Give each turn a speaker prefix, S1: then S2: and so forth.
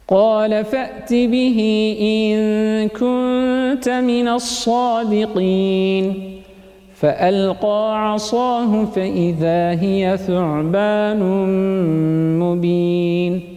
S1: قال فأت به إن كنت من الصادقين فألقى عصاه فإذا هي ثعبان مبين